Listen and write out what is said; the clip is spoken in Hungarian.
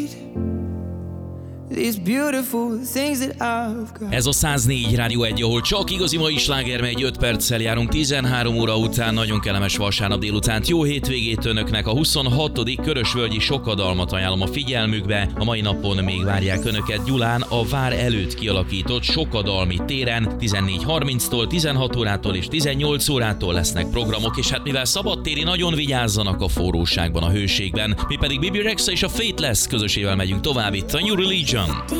Ez a 104 Rádió 1, ahol csak igazi mai sláger megy, 5 perccel járunk 13 óra után, nagyon kellemes vasárnap délutánt, jó hétvégét önöknek, a 26. Körösvölgyi Sokadalmat ajánlom a figyelmükbe, a mai napon még várják önöket Gyulán a vár előtt kialakított Sokadalmi téren, 14:30-tól, 16 órától és 18 órától lesznek programok, és hát mivel szabadtéri, nagyon vigyázzanak a forróságban, a hőségben, mi pedig Bibi Rexha és a Faithless közösével megyünk tovább itt a New Religion.